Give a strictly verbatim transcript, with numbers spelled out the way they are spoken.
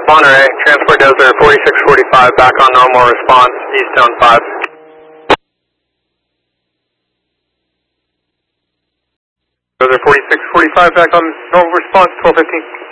Monterey, transport Dozer forty-six forty-five, back on normal response, east zone five. Dozer forty-six forty-five, back on normal response, twelve fifteen.